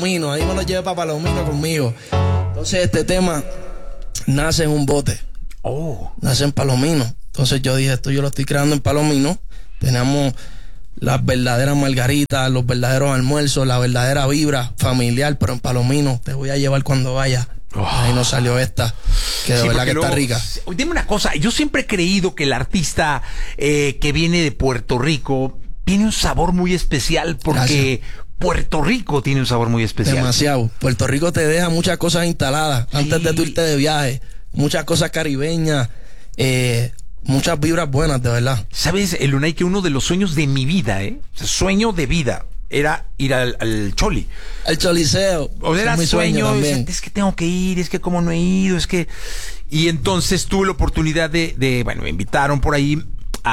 Palomino, ahí me lo llevé para Palomino conmigo. Entonces este tema nace en un bote. Nace en Palomino. Entonces yo dije, esto yo lo estoy creando en Palomino. Tenemos las verdaderas margaritas, los verdaderos almuerzos, la verdadera vibra familiar, pero en Palomino te voy a llevar cuando vaya. Ahí nos salió esta, que de verdad que está rica. Dime una cosa, yo siempre he creído que el artista que viene de Puerto Rico tiene un sabor muy especial porque... Gracias. Puerto Rico tiene un sabor muy especial. Demasiado. Puerto Rico te deja muchas cosas instaladas antes de tu irte de viaje. Muchas cosas caribeñas, muchas vibras buenas, de verdad. ¿Sabes, Lunay, que uno de los sueños de mi vida, sueño de vida, era ir al Choli? Al Choliseo. O sea, era mi sueño es que tengo que ir, es que como no he ido, es que... Y entonces tuve la oportunidad bueno, me invitaron por ahí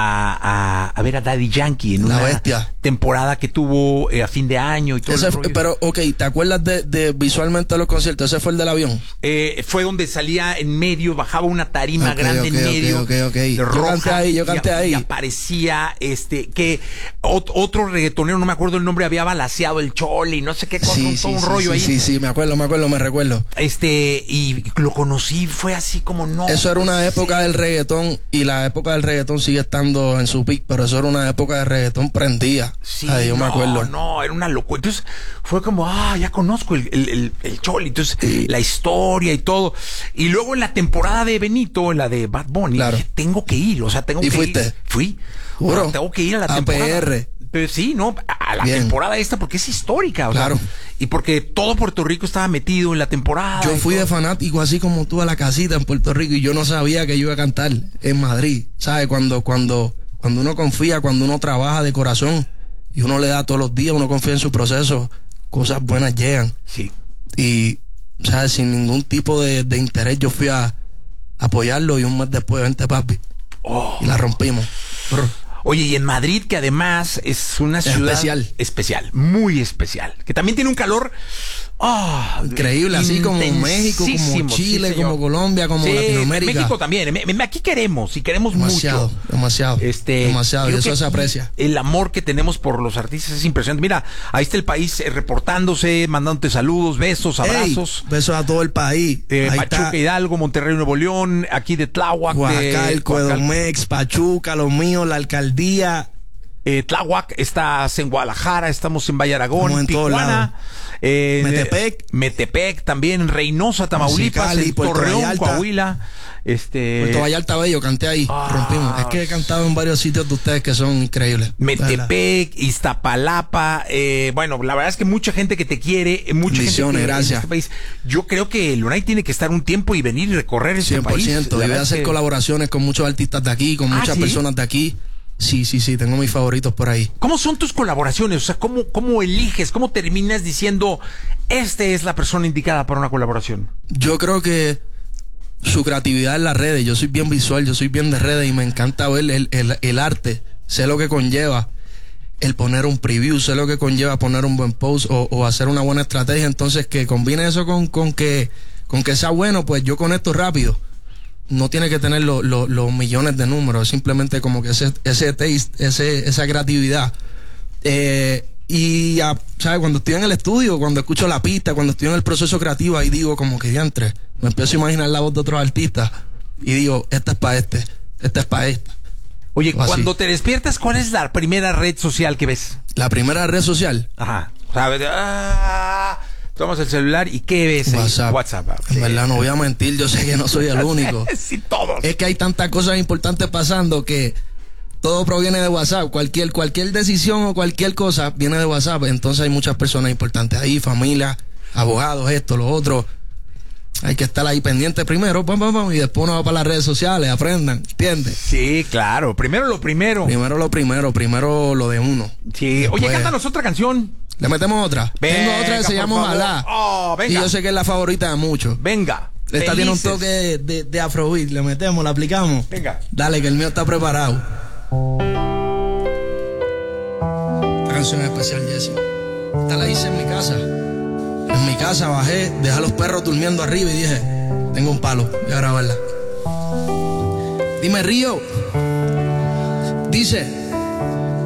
a ver a Daddy Yankee en una temporada que tuvo a fin de año y todo. Pero, ¿te acuerdas de visualmente de los conciertos? ¿Ese fue el del avión? Fue donde salía en medio, bajaba una tarima grande en medio. Roja, yo canté ahí. Y aparecía que otro reggaetonero, no me acuerdo el nombre, había balaceado el Choli, no sé qué cosa, todo un rollo ahí. Sí, me recuerdo. Y lo conocí, fue así como no. Eso era una época del reggaetón, y la época del reggaetón sigue estando en su pic, pero eso era una época de reggaetón prendida. Yo me acuerdo. No, era una locura. Entonces fue como, ya conozco el Choli. Entonces, la historia y todo. Y luego en la temporada de Benito, en la de Bad Bunny, dije, tengo que ir. O sea, tengo que ir. ¿Y fuiste? Fui. Bueno, tengo que ir a la temporada. PR. Pero sí, no, a la temporada esta, porque es histórica. O sea, y porque todo Puerto Rico estaba metido en la temporada. Yo fui de fanático, así como tú, a la casita en Puerto Rico, y yo no sabía que yo iba a cantar en Madrid. ¿Sabes? Cuando uno confía, cuando uno trabaja de corazón y uno le da todos los días, uno confía en su proceso, cosas buenas llegan. Sí. Y, ¿sabes? Sin ningún tipo de interés, yo fui a apoyarlo, y un mes después, vente, papi. Y la rompimos. Oye, y en Madrid, que además es una ciudad especial, muy especial, que también tiene un calor increíble, así como México, como Chile, como Colombia, como Latinoamérica. México también, aquí queremos mucho. Demasiado, y eso se aprecia. El amor que tenemos por los artistas es impresionante. Mira, ahí está el país reportándose, mandándote saludos, besos, abrazos. Besos a todo el país. Pachuca, Hidalgo, Monterrey, Nuevo León, aquí de Tláhuac, Oaxaca, Edomex, Pachuca, los míos, la alcaldía. Tláhuac, estás en Guadalajara, estamos en Valle Aragón, en Tijuana, Metepec también, Reynosa, Tamaulipas, Cali, Torreón, Vallarta, Coahuila, Puerto Vallarta Bello, canté ahí, rompimos. Es que he cantado en varios sitios de ustedes que son increíbles. Metepec, Iztapalapa, bueno, la verdad es que mucha gente que te quiere, mucha gente gracias. En este país. Yo creo que Lunay tiene que estar un tiempo y venir y recorrer este país. 100%, voy a hacer colaboraciones con muchos artistas de aquí, con muchas personas de aquí. Sí, tengo mis favoritos por ahí. ¿Cómo son tus colaboraciones? O sea, ¿cómo eliges? ¿Cómo terminas diciendo, esta es la persona indicada para una colaboración? Yo creo que su creatividad en las redes. Yo soy bien visual, yo soy bien de redes, y me encanta ver el arte. Sé lo que conlleva el poner un preview, sé lo que conlleva poner un buen post o hacer una buena estrategia. Entonces, que combine eso con que sea bueno, pues yo conecto rápido. No tiene que tener los millones de números, simplemente como que ese taste, esa creatividad. ¿Sabes? Cuando estoy en el estudio, cuando escucho la pista, cuando estoy en el proceso creativo, ahí digo como que diantre, me empiezo a imaginar la voz de otros artistas y digo, esta es para esta es para esta. Oye, cuando te despiertas, ¿cuál es la primera red social que ves? La primera red social. Ajá. ¿Sabes? Tomas el celular y ¿qué ves? WhatsApp. En verdad, no voy a mentir, yo sé que no soy el único. Sí, todos. Es que hay tantas cosas importantes pasando que todo proviene de WhatsApp. Cualquier decisión o cualquier cosa viene de WhatsApp. Entonces hay muchas personas importantes ahí, familia, abogados, esto, lo otro. Hay que estar ahí pendiente primero, y después uno va para las redes sociales, aprendan, ¿entiendes? Sí, claro. Primero lo primero de uno. Sí. Después... Oye, cántanos otra canción. ¿Le metemos otra? Venga, tengo otra que se llama Ojalá. Venga. Y yo sé que es la favorita de muchos. Venga. Esta tiene un toque de afrobeat. Le metemos, la aplicamos. Venga. Dale, que el mío está preparado. Esta canción es especial, Jesse. Esta la hice en mi casa. En mi casa bajé, dejé a los perros durmiendo arriba y dije, tengo un palo, voy a grabarla. Dime, Río. Dice...